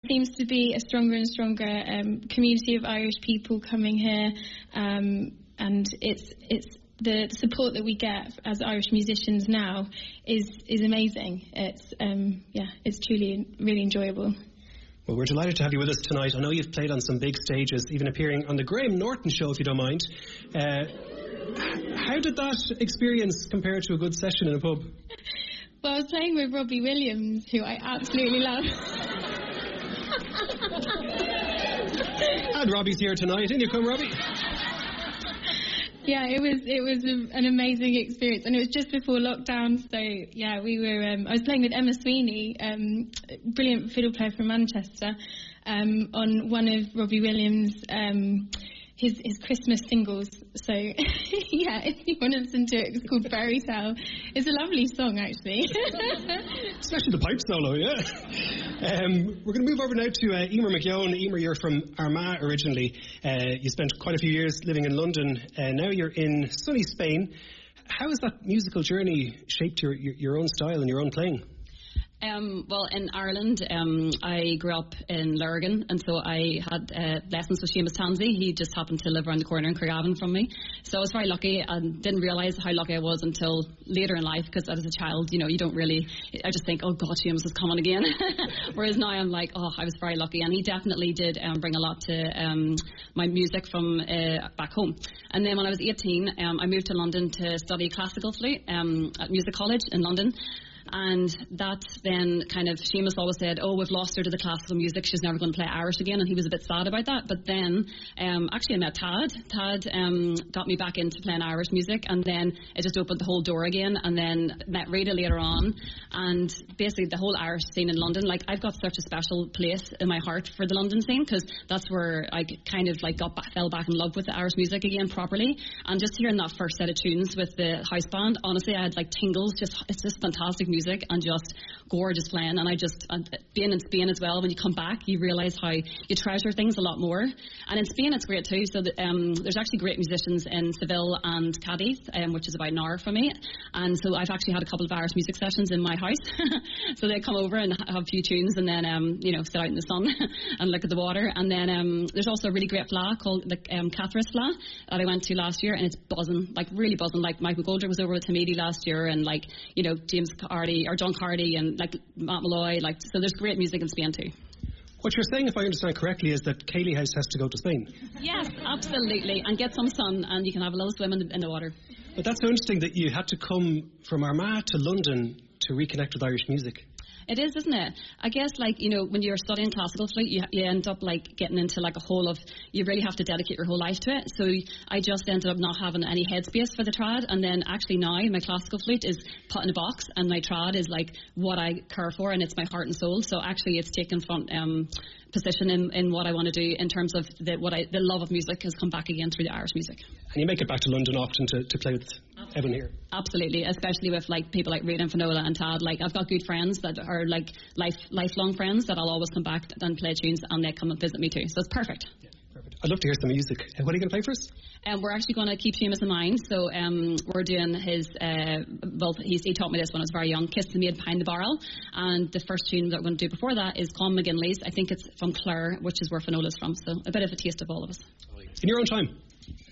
seems to be a stronger and stronger community of Irish people coming here, and it's the support that we get as Irish musicians now is amazing. It's truly really enjoyable. Well, we're delighted to have you with us tonight. I know you've played on some big stages, even appearing on the Graham Norton show, if you don't mind. How did that experience compare to a good session in a pub? Well, I was playing with Robbie Williams, who I absolutely love. And Robbie's here tonight. In you come, Robbie. Yeah, it was an amazing experience, and it was just before lockdown. So yeah, we were. I was playing with Emma Sweeney, brilliant fiddle player from Manchester, on one of Robbie Williams' his Christmas singles. So yeah, if you want to listen to it, it's called Fairy Tale. It's a lovely song, actually. Especially the pipe solo, yeah. We're going to move over now to Emer McKeown. Emer, you're from Armagh originally. You spent quite a few years living in London. Now you're in sunny Spain. How has that musical journey shaped your own style and your own playing? Well, in Ireland, I grew up in Lurgan, and so I had lessons with Seamus Tansey. He just happened to live around the corner in Craigavon from me. So I was very lucky and didn't realise how lucky I was until later in life, because as a child, you don't really, I just think, oh God, Seamus is coming again. Whereas now I'm like, oh, I was very lucky. And he definitely did bring a lot to my music from back home. And then when I was 18, I moved to London to study classical flute at Music College in London. And that then kind of, Seamus always said, oh, we've lost her to the classical music, she's never going to play Irish again, and he was a bit sad about that. But then actually I met Tad. Tad got me back into playing Irish music, and then it just opened the whole door again. And then met Rita later on, and basically the whole Irish scene in London, like I've got such a special place in my heart for the London scene, because that's where I kind of like fell back in love with the Irish music again properly. And just hearing that first set of tunes with the house band, honestly I had like tingles. It's just fantastic music and just gorgeous playing. And being in Spain as well, when you come back you realise how you treasure things a lot more. And in Spain it's great too. So there's actually great musicians in Seville and Cadiz, which is about an hour from me, and so I've actually had a couple of Irish music sessions in my house. So they come over and have a few tunes, and then sit out in the sun and look at the water. And then there's also a really great fla called the Cathras fla that I went to last year, and it's buzzing, like really buzzing. Like Michael Goldrick was over with Tamidi last year, and like James Cardy or John Cardy, and like Matt Malloy, so there's great music in Spain too. What you're saying, if I understand correctly, is that Kaylee House has to go to Spain. Yes, absolutely, and get some sun, and you can have a little swim in the water. But that's so interesting that you had to come from Armagh to London to reconnect with Irish music. It is, isn't it? I guess, when you're studying classical flute, you end up, getting into, a whole of... You really have to dedicate your whole life to it. So I just ended up not having any headspace for the trad. And then, actually, now, my classical flute is put in a box, and my trad is, what I care for, and it's my heart and soul. So, actually, it's taken front position in what I want to do in terms of the love of music has come back again through the Irish music. And you make it back to London often to play with Evan here. Absolutely, especially with people like Rita and Finola and Tad. I've got good friends that are lifelong friends that I'll always come back and play tunes, and they come and visit me too. So it's perfect. Yeah, perfect. I'd love to hear some music. What are you going to play for us? We're actually going to keep Seamus in mind. So we're doing his, he taught me this when I was very young, Kiss the Maid Behind the Barrel. And the first tune that we're going to do before that is Con McGinley's. I think it's from Clare, which is where Finola's from. So a bit of a taste of all of us. In your own time.